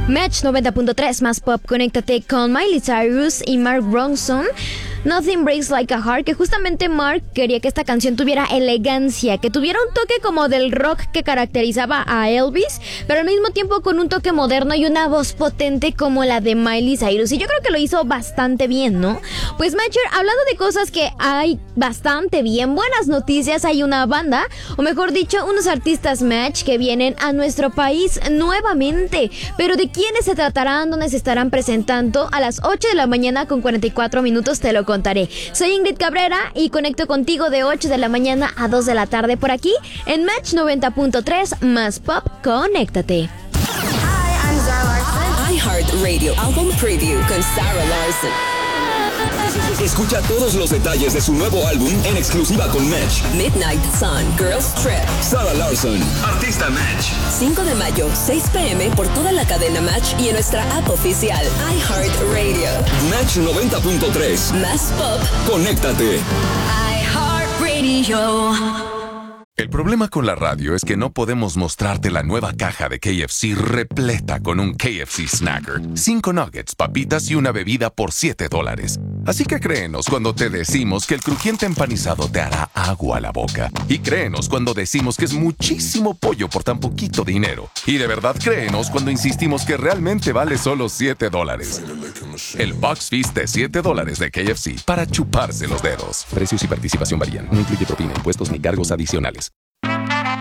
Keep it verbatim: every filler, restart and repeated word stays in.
Match noventa punto tres más pop, conéctate con Miley Cyrus y Mark Ronson. Nothing Breaks Like a Heart, que justamente Mark quería que esta canción tuviera elegancia, que tuviera un toque como del rock que caracterizaba a Elvis, pero al mismo tiempo con un toque moderno y una voz potente como la de Miley Cyrus. Y yo creo que lo hizo bastante bien, ¿no? Pues Matcher, hablando de cosas que hay bastante bien, buenas noticias, hay una banda, o mejor dicho, unos artistas Match que vienen a nuestro país nuevamente. Pero ¿de quiénes se tratarán? ¿Dónde se estarán presentando? A las ocho de la mañana con cuarenta y cuatro minutos te lo contaré. Soy Ingrid Cabrera y conecto contigo de ocho de la mañana a dos de la tarde por aquí en Match noventa punto tres más pop, conéctate. Hi, I'm Zara Larsson. iHeartRadio Album Preview con Zara Larsson. Escucha todos los detalles de su nuevo álbum en exclusiva con Match. Midnight Sun, Girls Trip. Zara Larsson, artista Match. cinco de mayo, seis p.m. por toda la cadena Match y en nuestra app oficial iHeartRadio. Match noventa punto tres. Más pop. Conéctate. iHeartRadio. El problema con la radio es que no podemos mostrarte la nueva caja de K F C repleta con un K F C Snacker, cinco nuggets, papitas y una bebida por siete dólares. Así que créenos cuando te decimos que el crujiente empanizado te hará agua a la boca. Y créenos cuando decimos que es muchísimo pollo por tan poquito dinero. Y de verdad créenos cuando insistimos que realmente vale solo siete dólares. El Box Feast de siete dólares de K F C para chuparse los dedos. Precios y participación varían. No incluye propina, impuestos ni cargos adicionales.